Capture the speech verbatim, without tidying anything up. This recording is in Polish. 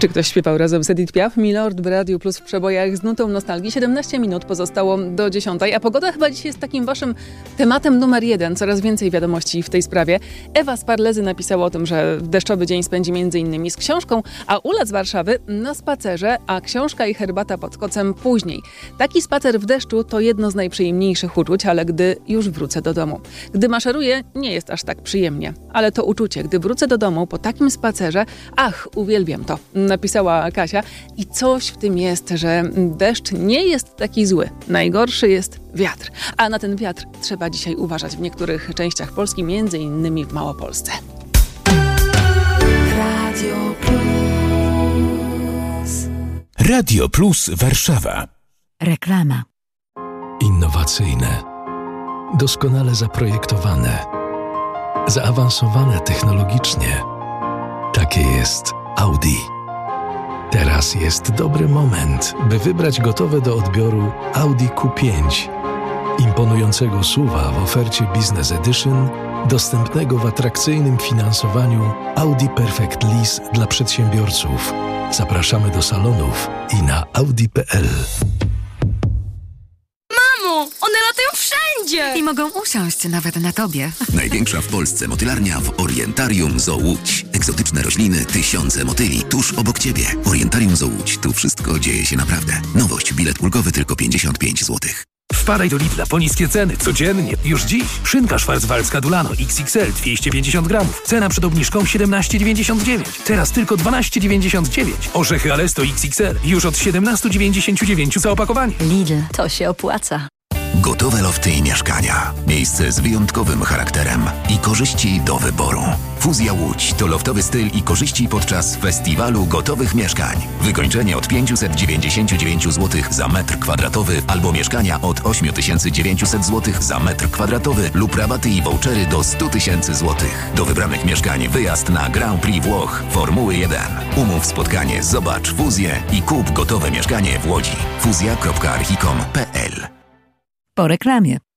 Czy ktoś śpiewał razem z Edith Piaf? Milord w Radiu Plus w przebojach z nutą nostalgii. siedemnaście minut pozostało do dziesiątej, a pogoda chyba dziś jest takim waszym tematem numer jeden. Coraz więcej wiadomości w tej sprawie. Ewa z Parlezy napisała o tym, że deszczowy dzień spędzi między innymi z książką, a Ula z Warszawy na spacerze, a książka i herbata pod kocem później. Taki spacer w deszczu to jedno z najprzyjemniejszych uczuć, ale gdy już wrócę do domu. Gdy maszeruję, nie jest aż tak przyjemnie. Ale to uczucie, gdy wrócę do domu po takim spacerze, ach, uwielbiam to, napisała Kasia. I coś w tym jest, że deszcz nie jest taki zły. Najgorszy jest wiatr. A na ten wiatr trzeba dzisiaj uważać w niektórych częściach Polski, między innymi w Małopolsce. Radio Plus. Radio Plus Warszawa. Reklama. Innowacyjne, doskonale zaprojektowane, zaawansowane technologicznie. Takie jest Audi. Teraz jest dobry moment, by wybrać gotowe do odbioru Audi Q pięć. Imponującego S U V-a w ofercie Business Edition, dostępnego w atrakcyjnym finansowaniu Audi Perfect Lease dla przedsiębiorców. Zapraszamy do salonów i na audi kropka p l. Mamo, one latają wszędzie! I mogą usiąść nawet na tobie. Największa w Polsce motylarnia w Orientarium Zoo Łódź. Egzotyczne rośliny, tysiące motyli tuż obok ciebie. Orientarium Zoo Łódź. Tu wszystko dzieje się naprawdę. Nowość. Bilet ulgowy tylko pięćdziesiąt pięć złotych. Wpadaj do Lidla po niskie ceny. Codziennie. Już dziś. Szynka szwarcwaldzka Dulano X X L dwieście pięćdziesiąt gramów. Cena przed obniżką siedemnaście dziewięćdziesiąt dziewięć. Teraz tylko dwanaście dziewięćdziesiąt dziewięć. Orzechy Alesto X X L już od siedemnaście dziewięćdziesiąt dziewięć za opakowanie. Lidl, to się opłaca. Gotowe lofty i mieszkania. Miejsce z wyjątkowym charakterem i korzyści do wyboru. Fuzja Łódź to loftowy styl i korzyści podczas festiwalu gotowych mieszkań. Wykończenie od pięćset dziewięćdziesiąt dziewięć złotych za metr kwadratowy albo mieszkania od osiem tysięcy dziewięćset złotych za metr kwadratowy lub rabaty i vouchery do sto tysięcy złotych. Do wybranych mieszkań wyjazd na Grand Prix Włoch Formuły jeden. Umów spotkanie, zobacz Fuzję i kup gotowe mieszkanie w Łodzi. fuzja kropka archicom kropka p l. Po reklamie.